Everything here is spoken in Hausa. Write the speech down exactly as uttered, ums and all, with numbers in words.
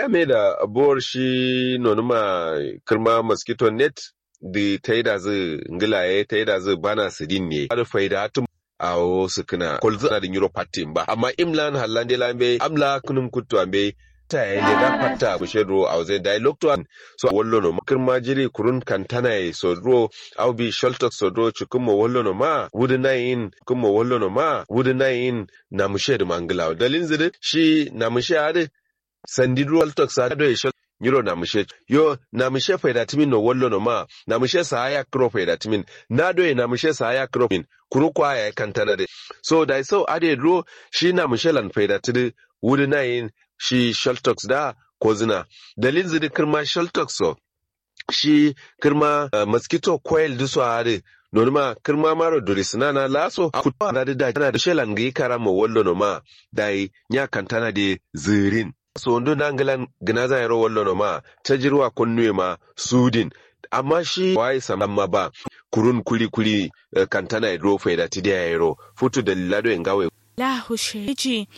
ya mai da bor shi nonuma kirma mosquito net di taida zai ngilaye taida zai bana sidin ne har faida hatum a wasu kana kolzu na da neuropathy ba amma imlan hallande lambe amla kunum kuttu ambe ta ya ne da fatta bushedro a wajen dialogue to so wallo no kirma jiri kurun kantana e sodro au bi sholtok sodro chukumo wallo no ma wudu nayin kumo wallo no ma wudu nayin na mushed mangla dalin zide shi na mushed sandidro sholtok sa do e Nyiro na mushe yo na mushe faida timin no wallo no ma na mushe sa haya kro faida timin na doye na mushe sa haya kro min kuru kwa ya kantana de so da so ade ro shi na mushe lan faida tidi wuri na yin shi shaltox da ko zina dalin zidi kirma shaltox so shi kirma uh, mosquito coil duso ade nonuma kirma maro dorisina na laso akutwa na da da da shelan gi karama wallo no ma dai nya kantana de zirin so ndo nangalan gnaza yaro wallo no ma ta jirwa kunnuwe ma sudin amma shi wai samma ba kurun kuli kuli uh, kantana idro faida tidia yaro futu da lado ngawe la husheji